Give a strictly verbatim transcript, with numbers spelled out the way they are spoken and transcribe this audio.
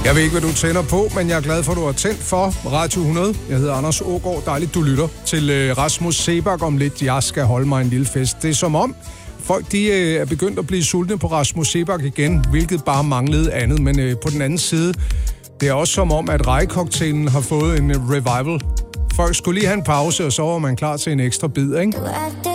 Jeg ved ikke, hvad du tænder på, men jeg er glad for, at du har tændt for Radio hundrede. Jeg hedder Anders Aagaard. Dejligt, du lytter til øh, Rasmus Seebach om lidt. Jeg skal holde mig en lille fest. Det er som om folk de, øh, er begyndt at blive sultne på Rasmus Seebach igen, hvilket bare manglede andet. Men øh, på den anden side, det er også som om, at rejecocktailen har fået en øh, revival. Folk skulle lige have en pause, og så var man klar til en ekstra bid, ikke?